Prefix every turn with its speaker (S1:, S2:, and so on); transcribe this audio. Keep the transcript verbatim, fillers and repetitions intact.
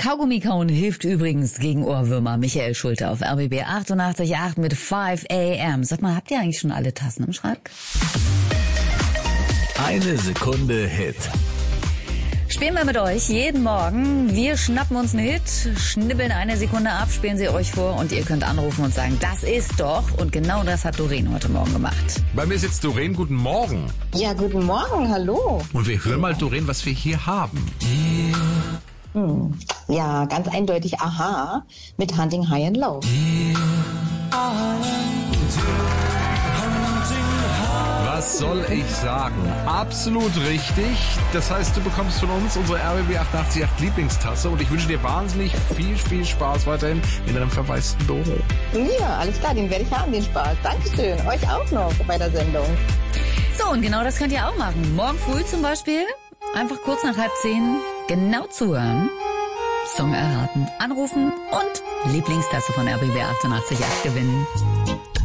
S1: Kaugummi kauen hilft übrigens gegen Ohrwürmer. Michael Schulte auf R B B achtundachtzig Komma acht mit five a m. Sag mal, habt ihr eigentlich schon alle Tassen im Schrank?
S2: Eine Sekunde Hit.
S1: Spielen wir mit euch jeden Morgen. Wir schnappen uns einen Hit, schnibbeln eine Sekunde ab, spielen sie euch vor und ihr könnt anrufen und sagen, das ist doch. Und genau das hat Doreen heute Morgen gemacht.
S3: Bei mir ist jetzt Doreen, guten Morgen.
S4: Ja, guten Morgen, hallo.
S3: Und wir hören mal, Doreen, was wir hier haben.
S4: Hm. Ja, ganz eindeutig Aha mit Hunting High and Low.
S3: Was soll ich sagen? Absolut richtig. Das heißt, du bekommst von uns unsere R B B achtundachtzig Komma acht Lieblingstasse und ich wünsche dir wahnsinnig viel, viel Spaß weiterhin in deinem verwaisten Büro.
S4: Ja, alles klar, den werde ich haben, den Spaß. Dankeschön, euch auch noch bei der Sendung.
S1: So, und genau das könnt ihr auch machen. Morgen früh zum Beispiel, einfach kurz nach halb zehn, genau zuhören, Song erraten, anrufen und Lieblingstasse von R B B achtundachtzig Komma acht gewinnen.